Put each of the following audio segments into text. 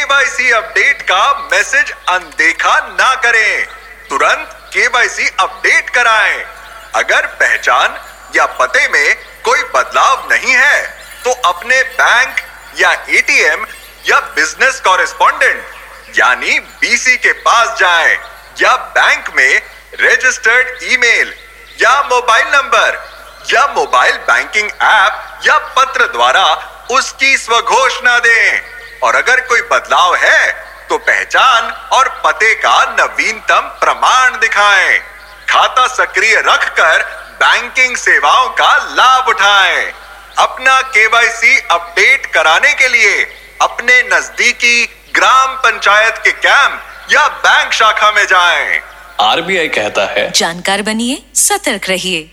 KYC update का message अनदेखा ना करें, तुरंत केवाईसी अपडेट कराएं। अगर पहचान या पते में कोई बदलाव नहीं है तो अपने बैंक या एटीएम या बिजनेस कॉरेस्पॉन्डेंट यानी बीसी के पास जाएं या बैंक में रजिस्टर्ड ईमेल या मोबाइल नंबर या मोबाइल बैंकिंग ऐप या पत्र द्वारा उसकी स्वघोषणा दें। और अगर कोई बदलाव है तो पहचान और पते का नवीनतम प्रमाण दिखाएं। खाता सक्रिय रखकर बैंकिंग सेवाओं का लाभ उठाएं। अपना केवाईसी अपडेट कराने के लिए अपने नजदीकी ग्राम पंचायत के कैंप या बैंक शाखा में जाएं। आरबीआई कहता है, जानकार बनिए, सतर्क रहिए।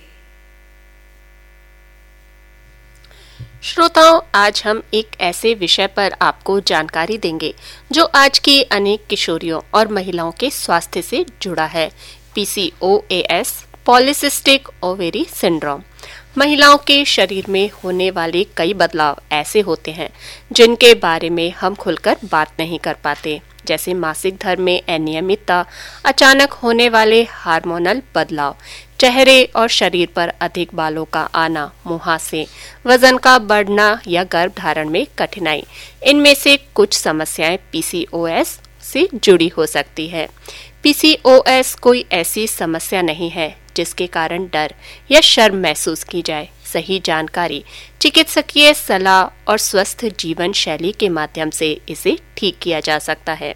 श्रोताओं, आज हम एक ऐसे विषय पर आपको जानकारी देंगे जो आज की अनेक किशोरियों और महिलाओं के स्वास्थ्य से जुड़ा है। PCOS, polycystic ovary syndrome. महिलाओं के शरीर में होने वाले कई बदलाव ऐसे होते हैं जिनके बारे में हम खुलकर बात नहीं कर पाते, जैसे मासिक धर्म में अनियमितता, अचानक होने वाले हार्मोनल बदलाव, चेहरे और शरीर पर अधिक बालों का आना, मुहासे, वजन का बढ़ना या गर्भधारण में कठिनाई। इनमें से कुछ समस्याएं PCOS से जुड़ी हो सकती है। PCOS कोई ऐसी समस्या नहीं है जिसके कारण डर या शर्म महसूस की जाए। सही जानकारी, चिकित्सकीय सलाह और स्वस्थ जीवन शैली के माध्यम से इसे ठीक किया जा सकता है।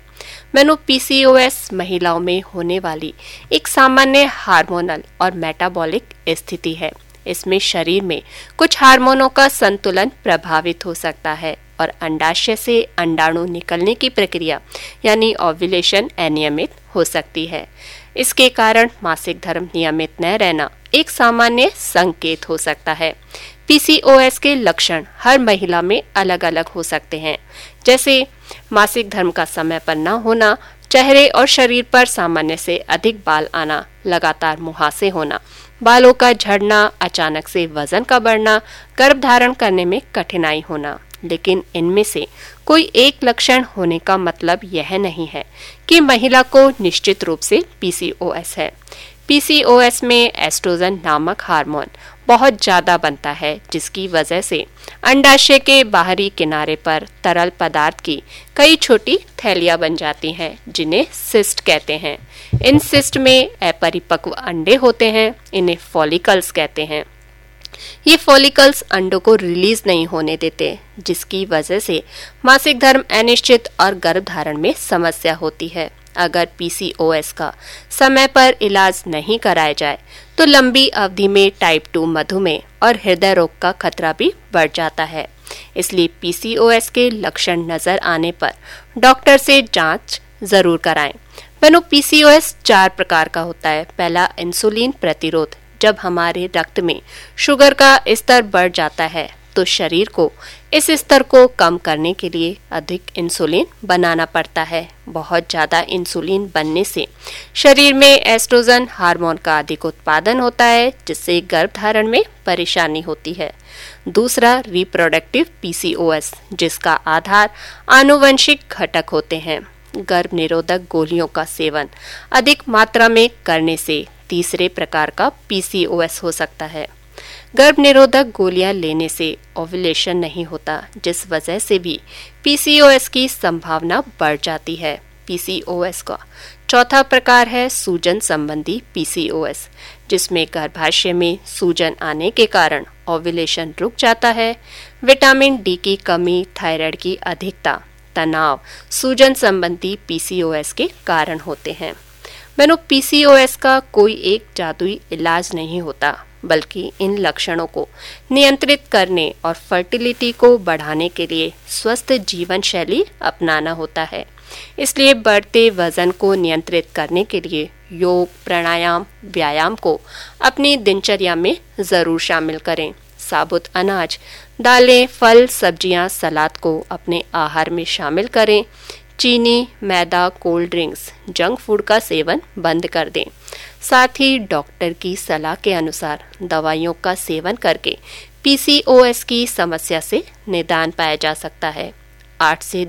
PCOS महिलाओं में होने वाली एक सामान्य हार्मोनल और मेटाबॉलिक स्थिति है। इसमें शरीर में कुछ हार्मोनों का संतुलन प्रभावित हो सकता है और अंडाशय से अंडाणु निकलने की प्रक्रिया यानी ओव्यूलेशन अनियमित हो सकती है। इसके कारण मासिक धर्म नियमित न रहना एक सामान्य संकेत हो सकता है। PCOS के लक्षण हर महिला में अलग अलग हो सकते हैं, जैसे मासिक धर्म का समय पर न होना, चेहरे और शरीर पर सामान्य से अधिक बाल आना, लगातार मुहासे होना, बालों का झड़ना, अचानक से वजन का बढ़ना, गर्भधारण करने में कठिनाई होना। लेकिन इनमें से कोई एक लक्षण होने का मतलब यह नहीं है कि महिला को निश्चित रूप से PCOS है। PCOS में एस्ट्रोजन नामक हार्मोन बहुत ज्यादा बनता है, जिसकी वजह से अंडाशय के बाहरी किनारे पर तरल पदार्थ की कई छोटी थैलियां बन जाती हैं, जिन्हें सिस्ट कहते हैं। इन सिस्ट में अपरिपक्व अंडे होते हैं, इन्हें फॉलिकल्स कहते हैं। ये फॉलिकल्स अंडों को रिलीज नहीं होने देते, जिसकी वजह से मासिक धर्म अनिश्चित और गर्भधारण में समस्या होती है। अगर PCOS का समय पर इलाज नहीं कराया जाए तो लंबी अवधि में टाइप 2 मधुमेह और हृदय रोग का खतरा भी बढ़ जाता है। इसलिए PCOS के लक्षण नजर आने पर डॉक्टर से जांच जरूर कराएं। PCOS 4 प्रकार का होता है। पहला, इंसुलिन प्रतिरोध। जब हमारे रक्त में शुगर का स्तर बढ़ जाता है तो शरीर को इस स्तर को कम करने के लिए अधिक इंसुलिन बनाना पड़ता है। बहुत ज़्यादा इंसुलिन बनने से शरीर में एस्ट्रोजन हार्मोन का अधिक उत्पादन होता है, जिससे गर्भधारण में परेशानी होती है। दूसरा, रिप्रोडक्टिव PCOS, जिसका आधार आनुवंशिक घटक होते हैं। गर्भ निरोधक गोलियों का सेवन अधिक मात्रा में करने से तीसरे प्रकार का PCOS हो सकता है। गर्भ निरोधक गोलियां लेने से ओव्यूलेशन नहीं होता, जिस वजह से भी PCOS की संभावना बढ़ जाती है। PCOS का चौथा प्रकार है सूजन संबंधी PCOS, जिसमें गर्भाशय में सूजन आने के कारण ओव्यूलेशन रुक जाता है। विटामिन D की कमी, थायराइड की अधिकता, तनाव सूजन संबंधी PCOS के कारण होते हैं। PCOS का कोई एक जादुई इलाज नहीं होता, बल्कि इन लक्षणों को नियंत्रित करने और फर्टिलिटी को बढ़ाने के लिए स्वस्थ जीवन शैली अपनाना होता है। इसलिए बढ़ते वजन को नियंत्रित करने के लिए योग, प्राणायाम, व्यायाम को अपनी दिनचर्या में जरूर शामिल करें। साबुत अनाज, दालें, फल, सब्जियां, सलाद को अपने आहार में शामिल करें। चीनी, मैदा, कोल्ड ड्रिंक्स, जंक फूड का सेवन बंद कर दें। साथ ही डॉक्टर की सलाह के अनुसार दवाइयों का सेवन करके PCOS की समस्या से निदान पाया जा सकता है। 8 से